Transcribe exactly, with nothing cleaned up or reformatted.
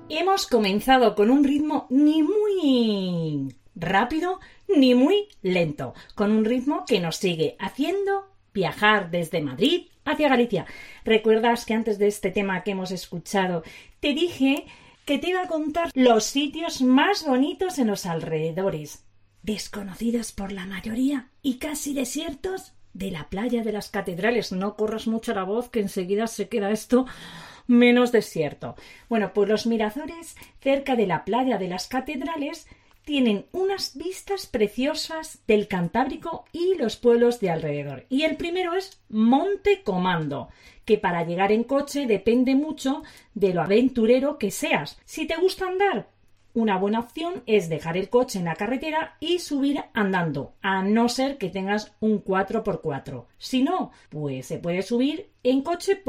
Hemos comenzado con un ritmo ni muy rápido ni muy lento, con un ritmo que nos sigue haciendo viajar desde Madrid hacia Galicia. ¿Recuerdas que antes de este tema que hemos escuchado te dije que te iba a contar los sitios más bonitos en los alrededores, desconocidos por la mayoría y casi desiertos, de la playa de las Catedrales? No corras mucho la voz, que enseguida se queda esto menos desierto. Bueno, pues los miradores cerca de la playa de las Catedrales tienen unas vistas preciosas del Cantábrico y los pueblos de alrededor. Y el primero es Monte Comando, que para llegar en coche depende mucho de lo aventurero que seas. Si te gusta andar, una buena opción es dejar el coche en la carretera y subir andando, a no ser que tengas un cuatro por cuatro. Si no, pues se puede subir en coche